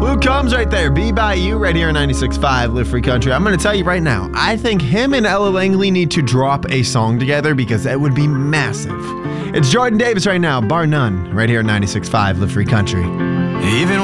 Luke Combs right there. Be By You right here on 96.5 Live Free Country. I'm going to tell you right now, I think him and Ella Langley need to drop a song together because that would be massive. It's Jordan Davis right now, bar none, right here on 96.5 Live Free Country. Even